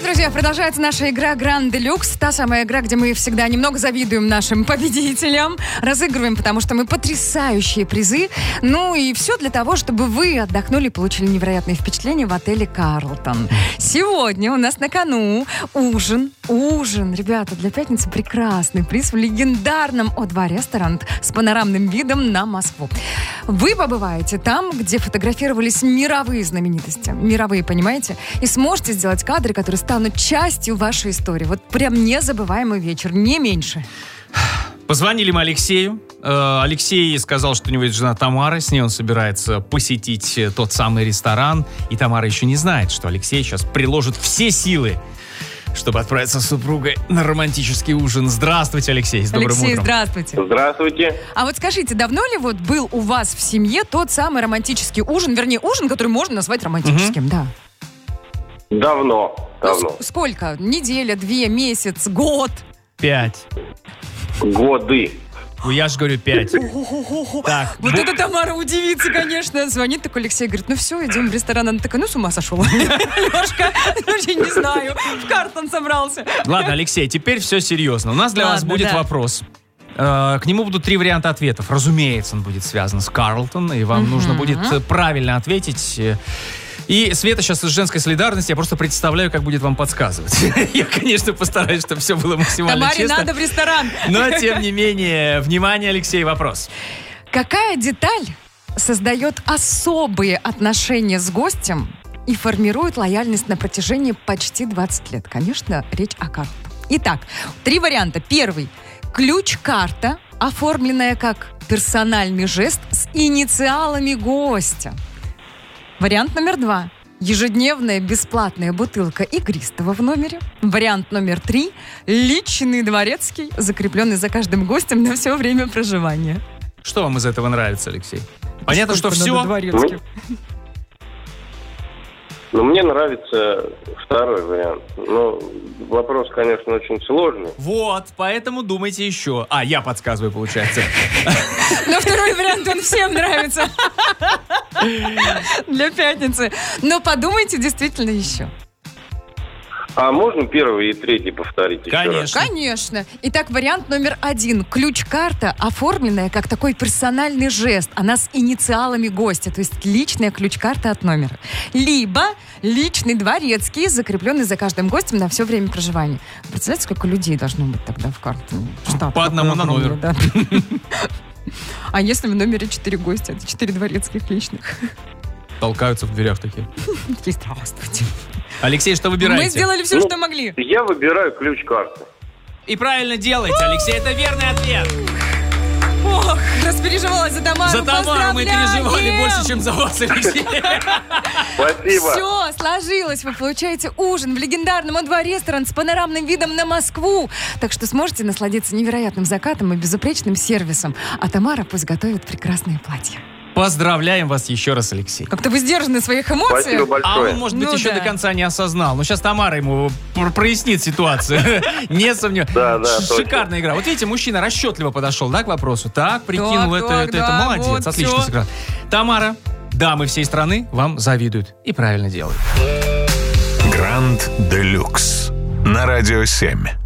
Друзья, продолжается наша игра Grand Deluxe. Та самая игра, где мы всегда немного завидуем нашим победителям. Разыгрываем, потому что мы потрясающие призы. Ну и все для того, чтобы вы отдохнули и получили невероятные впечатления в отеле «Карлтон». Сегодня у нас на кону ужин. Ребята, для пятницы прекрасный приз в легендарном О2 ресторан с панорамным видом на Москву. Вы побываете там, где фотографировались мировые знаменитости. Мировые, понимаете? И сможете сделать кадры, которые станут частью вашей истории. Вот прям незабываемый вечер, не меньше. Позвонили мы Алексею. Алексей сказал, что у него есть жена Тамара. С ней он собирается посетить тот самый ресторан. И Тамара еще не знает, что Алексей сейчас приложит все силы, чтобы отправиться с супругой на романтический ужин. Здравствуйте, Алексей. С добрым Алексей, утром. здравствуйте. Здравствуйте. А вот скажите, давно ли вот был у вас в семье тот самый романтический ужин, вернее, ужин, который можно назвать романтическим, да? Давно. Сколько? Неделя, 2, месяц, год? 5. Годы. Ну, я же говорю 5. Так. Вот это Тамара удивится, конечно. Звонит такой Алексей, говорит, ну все, идем в ресторан. Она такая, ну с ума сошел. Лешка, я не знаю, в Карлтон собрался. Ладно, Алексей, теперь все серьезно. У нас для вас будет вопрос. К нему будут 3 варианта ответов. Разумеется, он будет связан с Карлтон, и вам нужно будет правильно ответить. И Света сейчас из женской солидарности, я просто представляю, как будет вам подсказывать. Я, конечно, постараюсь, чтобы все было максимально честно. Тамаре надо в ресторан. Но, тем не менее, внимание, Алексей, вопрос. Какая деталь создает особые отношения с гостем и формирует лояльность на протяжении почти 20 лет? Конечно, речь о карте. Итак, 3 варианта. Первый. Ключ-карта, оформленная как персональный жест с инициалами гостя. Вариант номер 2. Ежедневная бесплатная бутылка игристого в номере. Вариант номер 3. Личный дворецкий, закрепленный за каждым гостем на все время проживания. Что вам из этого нравится, Алексей? Понятно, что все. Ну, мне нравится второй вариант. Но вопрос, конечно, очень сложный. Вот, поэтому думайте еще. Я подсказываю, получается. Но второй вариант, он всем нравится. Для пятницы. Но подумайте действительно еще. А можно первый и третий повторить еще раз? Конечно. Итак, вариант номер 1. Ключ-карта, оформленная как такой персональный жест. Она с инициалами гостя, то есть личная ключ-карта от номера. Либо личный дворецкий, закрепленный за каждым гостем на все время проживания. Представляете, сколько людей должно быть тогда в Карлтоне? По одному на номер. Да. А если в номере 4 гостя, это 4 дворецких личных? Толкаются в дверях такие. Здравствуйте. Алексей, что выбираете? Мы сделали все, что могли. Я выбираю ключ-карту. И правильно делаете, Алексей, это верный ответ. Ох, распереживалась за Тамару. За Тамару мы переживали больше, чем за вас, Алексей. Спасибо. Все, сложилось. Вы получаете ужин в легендарном О2 ресторан с панорамным видом на Москву. Так что сможете насладиться невероятным закатом и безупречным сервисом. А Тамара пусть готовит прекрасное платье. Поздравляем вас еще раз, Алексей. Как-то вы сдержаны в своих эмоциях. Спасибо большое. А он, может быть, еще до конца не осознал. Но сейчас Тамара ему прояснит ситуацию. Не сомневаюсь. Да, Шикарная игра. Вот видите, мужчина расчетливо подошел, да, к вопросу. Так, прикинул, это молодец, отлично сыграл. Тамара, дамы всей страны вам завидуют. И правильно делают. Grand Deluxe на Радио 7.